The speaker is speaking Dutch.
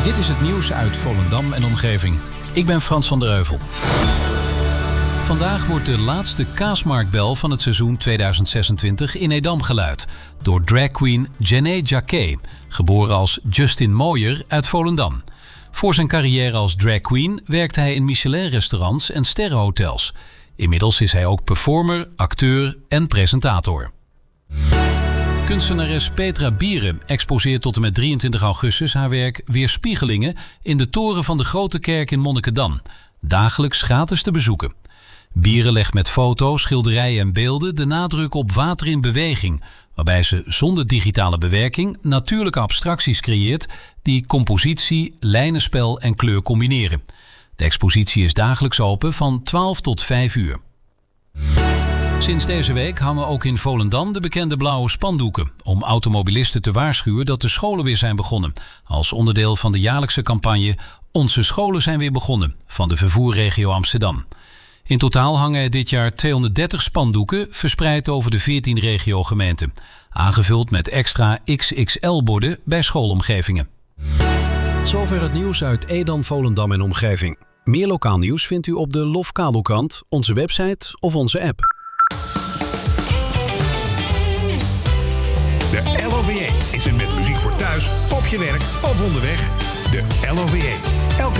Dit is het nieuws uit Volendam en omgeving. Ik ben Frans van der Heuvel. Vandaag wordt de laatste kaasmarktbel van het seizoen 2026 in Edam geluid door dragqueen Jenné Jacquet, geboren als Justin Mooijer uit Volendam. Voor zijn carrière als dragqueen werkte hij in Michelin-restaurants en sterrenhotels. Inmiddels is hij ook performer, acteur en presentator. Kunstenares Petra Bieren exposeert tot en met 23 augustus haar werk Weerspiegelingen in de toren van de Grote Kerk in Monnikendam. Dagelijks gratis te bezoeken. Bieren legt met foto's, schilderijen en beelden de nadruk op water in beweging, waarbij ze zonder digitale bewerking natuurlijke abstracties creëert die compositie, lijnenspel en kleur combineren. De expositie is dagelijks open van 12 tot 5 uur. Sinds deze week hangen ook in Volendam de bekende blauwe spandoeken om automobilisten te waarschuwen dat de scholen weer zijn begonnen, als onderdeel van de jaarlijkse campagne Onze scholen zijn weer begonnen van de vervoerregio Amsterdam. In totaal hangen er dit jaar 230 spandoeken verspreid over de 14 regiogemeenten, aangevuld met extra XXL-borden bij schoolomgevingen. Tot zover het nieuws uit Edam, Volendam en omgeving. Meer lokaal nieuws vindt u op de LOF Kabelkrant, onze website of onze app. De LOVJ is er met muziek voor thuis, op je werk of onderweg. De LOVJ.